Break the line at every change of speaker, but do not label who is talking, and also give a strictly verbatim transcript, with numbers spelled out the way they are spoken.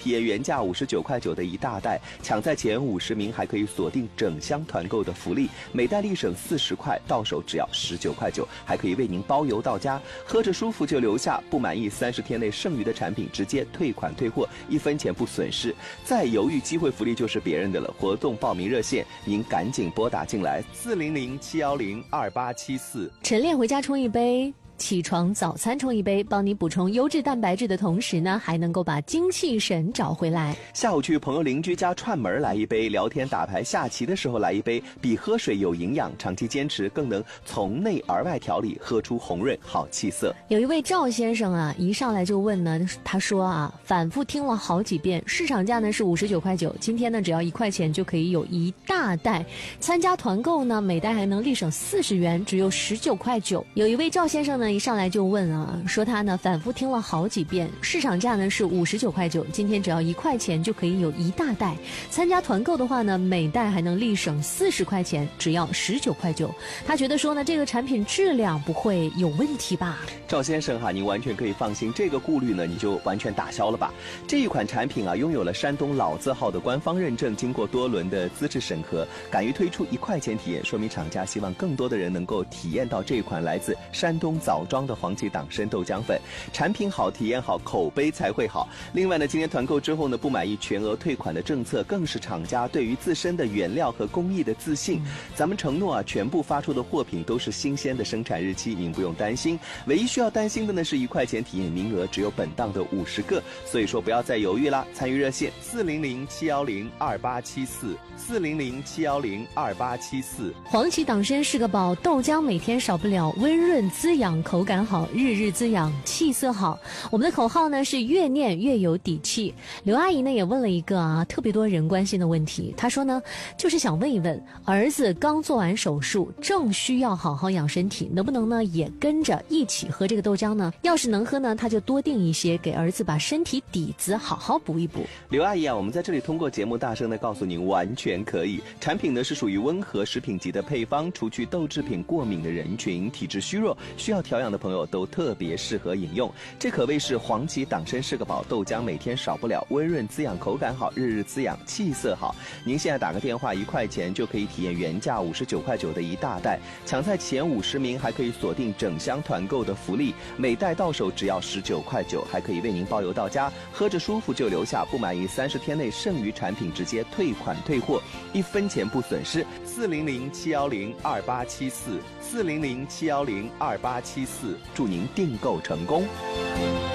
体验原价五十九块九的一大袋，抢在前五十名还可以锁定整箱团购的福利，每袋立省四十块，到手只要十九块九，还可以为您包邮到家，喝着舒服就留下，不满意三十天内剩余的产品直接退款退货，一分钱不损失。再犹豫，机会福利就是别人的了。活动报名热线，您赶紧拨打进来，四零零七幺零二八七四。
晨练回家冲一杯，起床早餐冲一杯，帮你补充优质蛋白质的同时呢，还能够把精气神找回来。
下午去朋友邻居家串门来一杯，聊天打牌下棋的时候来一杯，比喝水有营养，长期坚持更能从内而外调理，喝出红润好气色。
有一位赵先生啊，一上来就问呢，他说啊，反复听了好几遍，市场价呢是五十九块九，今天呢只要一块钱就可以有一大袋，参加团购呢每袋还能立省四十元，只有十九块九。有一位赵先生呢一上来就问啊，说他呢反复听了好几遍，市场价呢是五十九块九，今天只要一块钱就可以有一大袋，参加团购的话呢每袋还能立省四十块钱，只要十九块九。他觉得说呢这个产品质量不会有问题吧？
赵先生哈，您完全可以放心，这个顾虑呢你就完全打消了吧。这一款产品啊拥有了山东老字号的官方认证，经过多轮的资质审核，敢于推出一块钱体验，说明厂家希望更多的人能够体验到这款来自山东枣庄的黄芪党参豆浆粉。产品好，体验好，口碑才会好。另外呢，今天团购之后呢，不满意全额退款的政策，更是厂家对于自身的原料和工艺的自信。咱们承诺啊，全部发出的货品都是新鲜的生产日期，您不用担心。唯一需要担心的呢是一块钱体验名额只有本档的五十个，所以说不要再犹豫啦。参与热线四零零七幺零二八七四，四零零七幺零二八七四。
黄芪党参是个宝，豆浆每天少不了，温润滋养，口感好，日日滋养，气色好。我们的口号呢是越念越有底气。刘阿姨呢也问了一个啊特别多人关心的问题，她说呢就是想问一问，儿子刚做完手术，正需要好好养身体，能不能呢也跟着一起喝这个豆浆呢？要是能喝呢，他就多订一些，给儿子把身体底子好好补一补。
刘阿姨啊，我们在这里通过节目大声的告诉您，完全可以。产品呢是属于温和食品级的配方，除去豆制品过敏的人群，体质虚弱需要调养的朋友都特别适合饮用。这可谓是黄芪党参是个宝，豆浆每天少不了，温润滋养，口感好，日日滋养，气色好。您现在打个电话，一块钱就可以体验原价五十九块九的一大袋，抢在前五十名还可以锁定整箱团购的福利，每袋到手只要十九块九，还可以为您包邮到家，喝着舒服就留下，不满意三十天内剩余产品直接退款退货，一分钱不损失。四零零七幺零二八七四，四零零七幺零二八七四，祝您订购成功。